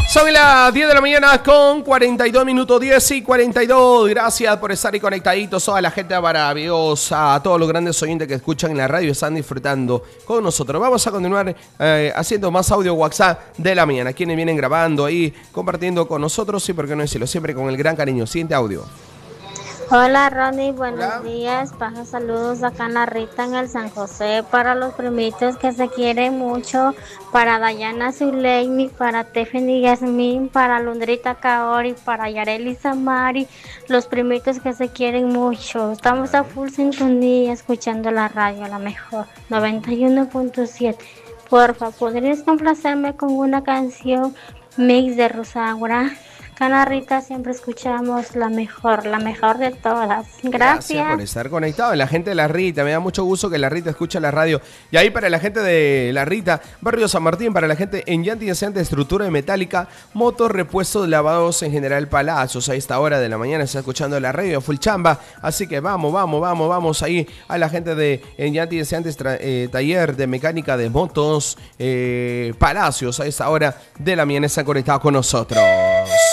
Son las 10 de la mañana con 42 minutos, 10 y 42. Gracias por estar ahí conectaditos. A la gente maravillosa, a todos los grandes oyentes que escuchan en la radio, están disfrutando con nosotros. Vamos a continuar haciendo más audio WhatsApp de la mañana. Quienes vienen grabando ahí, compartiendo con nosotros, y por qué no decirlo, siempre con el gran cariño. Siguiente audio. Hola Ronnie, buenos días. Paso saludos acá en la Rita, en el San José, para los primitos que se quieren mucho, para Dayana Zuleimi, para Tiffany Yasmin, para Lundrita Kaori, para Yareli Samari, los primitos que se quieren mucho. Estamos a full sintonía escuchando la radio, la mejor, 91.7. Porfa, ¿podrías complacerme con una canción mix de Rosaura? Acá Rita siempre escuchamos la mejor de todas. Gracias por estar conectado. La gente de La Rita, me da mucho gusto que La Rita escucha la radio. Y ahí para la gente de La Rita, Barrio San Martín, para la gente en Yanti de estructura de metálica, motos, repuestos, lavados en general, Palacios. A esta hora de la mañana está escuchando la radio full chamba. Así que vamos ahí a la gente de en Yanti taller de mecánica de motos, Palacios. A esta hora de la mañana está conectado con nosotros.